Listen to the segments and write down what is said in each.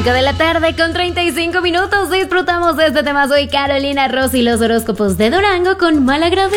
5 de la tarde con 35 minutos. Disfrutamos de este tema. Soy Carolina Rossi, los horóscopos de Durango con malagradecido.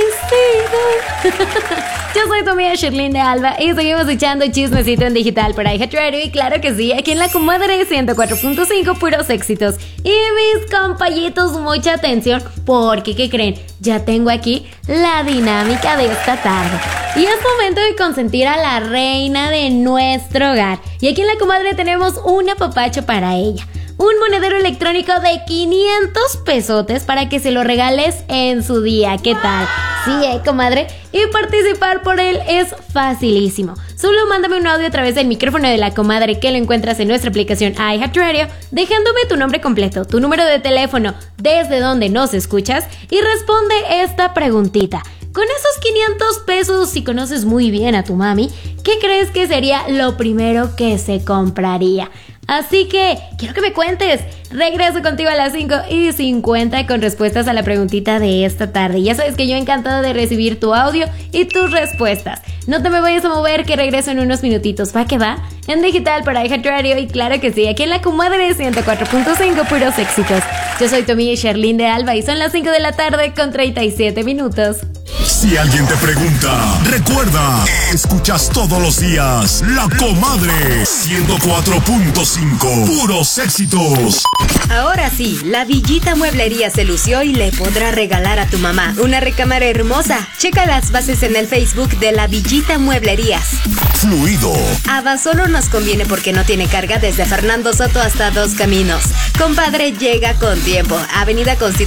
Yo soy tu amiga Sherlyn de Alba y seguimos echando chismecito en digital para iHeartRadio. Y claro que sí, aquí en la comadre 104.5, puros éxitos. Y mis compañitos, mucha atención, porque ¿qué creen? Ya tengo aquí la dinámica de esta tarde. Y es momento de consentir a la reina de nuestro hogar. Y aquí en la comadre tenemos un apapacho para ella. Un monedero electrónico de 500 pesotes para que se lo regales en su día. ¿Qué tal? Sí, comadre. Y participar por él es facilísimo. Solo mándame un audio a través del micrófono de la comadre que lo encuentras en nuestra aplicación iHeartRadio, dejándome tu nombre completo, tu número de teléfono, desde donde nos escuchas y responde esta preguntita. Con esos 500 pesos, si conoces muy bien a tu mami, ¿qué crees que sería lo primero que se compraría? Así que quiero que me cuentes. Regreso contigo a las 5:50 con respuestas a la preguntita de esta tarde. Ya sabes que yo encantada de recibir tu audio y tus respuestas. No te me vayas a mover, que regreso en unos minutitos. ¿Va que va? En digital para iHeartRadio y claro que sí, aquí en la comadre 104.5, puros éxitos. Yo soy tu amiga Sherlyn de Alba y son las 5 de la tarde con 37 minutos. Si alguien te pregunta, recuerda, escuchas todos los días La Comadre 104.5, puros éxitos. Ahora sí, la Villita Mueblería se lució y le podrá regalar a tu mamá una recámara hermosa. Checa las bases en el Facebook de la Villita Mueblerías. Fluido. Abasolo nos conviene porque no tiene carga desde Fernando Soto hasta Dos Caminos. Compadre, llega con tiempo. Avenida Constitución